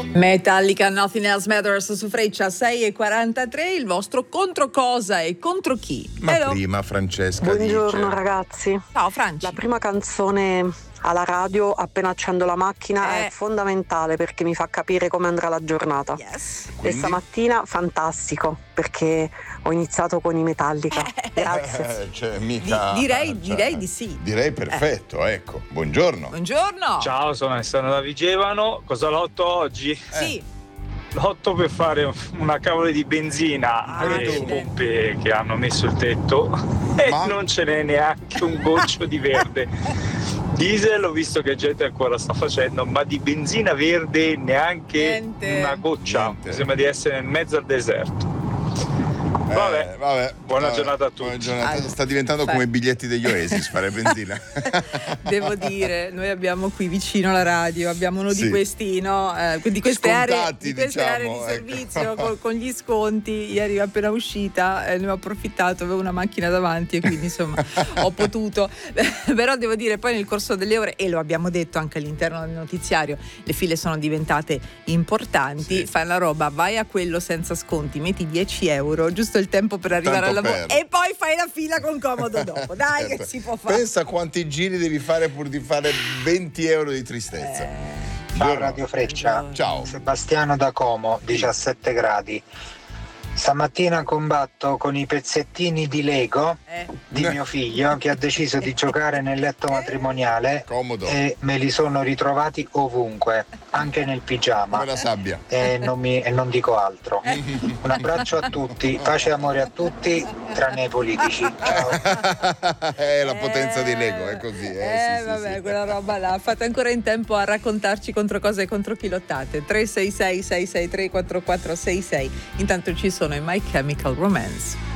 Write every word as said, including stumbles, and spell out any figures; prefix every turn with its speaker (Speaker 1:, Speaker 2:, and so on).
Speaker 1: Metallica, Nothing Else Matters su Freccia sei e quarantatré. Il vostro contro cosa e contro chi?
Speaker 2: Ma
Speaker 1: Hello.
Speaker 2: prima Francesca
Speaker 3: Buongiorno
Speaker 2: dice...
Speaker 3: ragazzi.
Speaker 1: Ciao Franci.
Speaker 3: La prima canzone alla radio appena accendo la macchina
Speaker 1: Eh.
Speaker 3: è fondamentale perché mi fa capire come andrà la giornata.
Speaker 1: Yes.
Speaker 2: Quindi?
Speaker 3: Questa mattina fantastico perché ho iniziato con i Metallica. Grazie.
Speaker 2: Eh, cioè,
Speaker 1: Di-
Speaker 2: mica,
Speaker 1: direi,
Speaker 2: cioè,
Speaker 1: direi di sì.
Speaker 2: Direi perfetto, ecco. Buongiorno.
Speaker 1: Buongiorno.
Speaker 4: Ciao, sono Alessandro da Vigevano. Cosa lotto oggi?
Speaker 1: Sì.
Speaker 4: Lotto per fare una cavolo di benzina
Speaker 1: Ah,
Speaker 4: alle
Speaker 1: accidenti.
Speaker 4: pompe che hanno messo il tetto e
Speaker 2: Ma-
Speaker 4: non ce n'è neanche un goccio di verde. Diesel ho visto che gente ancora sta facendo, ma di benzina verde neanche
Speaker 1: Niente.
Speaker 4: una goccia.
Speaker 2: Niente.
Speaker 4: Mi sembra di essere nel mezzo al deserto.
Speaker 2: Eh,
Speaker 4: Vabbè.
Speaker 2: vabbè.
Speaker 4: Buona
Speaker 2: Vabbè.
Speaker 4: giornata a tutti.
Speaker 2: Buona giornata.
Speaker 1: Allora,
Speaker 2: Sta diventando
Speaker 1: fai-
Speaker 2: come i biglietti degli Oasis, fare benzina.
Speaker 1: Devo dire, noi abbiamo qui vicino la radio, abbiamo uno
Speaker 2: Sì.
Speaker 1: di questi, no, eh, di queste aree,
Speaker 2: Scontati,
Speaker 1: di queste
Speaker 2: diciamo,
Speaker 1: aree di
Speaker 2: ecco.
Speaker 1: servizio con, con gli sconti. Ieri appena uscita eh, ne ho approfittato, avevo una macchina davanti e quindi insomma ho potuto. Però devo dire, poi nel corso delle ore, e lo abbiamo detto anche all'interno del notiziario, le file sono diventate importanti.
Speaker 2: Sì.
Speaker 1: Fai la roba, vai a quello senza sconti, metti dieci euro, giusto il tempo per arrivare
Speaker 2: Tanto
Speaker 1: al lavoro
Speaker 2: per.
Speaker 1: e poi fai la fila con comodo dopo. Dai,
Speaker 2: Certo.
Speaker 1: che si può fare.
Speaker 2: Pensa quanti giri devi fare pur di fare venti euro di tristezza.
Speaker 1: Eh,
Speaker 5: Ciao
Speaker 2: Buongiorno.
Speaker 5: Radio Freccia,
Speaker 2: Ciao.
Speaker 5: Sebastiano da Como, diciassette gradi. Stamattina combatto con i pezzettini di Lego
Speaker 1: eh.
Speaker 5: di mio figlio che ha deciso di giocare nel letto matrimoniale
Speaker 2: Comodo.
Speaker 5: e me li sono ritrovati ovunque, anche nel pigiama.
Speaker 2: Come la sabbia.
Speaker 5: E non, mi- e non dico altro. Un abbraccio a tutti, pace e amore a tutti, tranne ai politici. Ciao.
Speaker 2: È la potenza di Lego, è così. Eh,
Speaker 1: Eh,
Speaker 2: sì, sì,
Speaker 1: vabbè,
Speaker 2: sì.
Speaker 1: quella roba là. Fate ancora in tempo a raccontarci contro cosa e contro chi lottate. tre sei sei sei sei tre quattro quattro sei sei. Intanto ci sono i My Chemical Romance.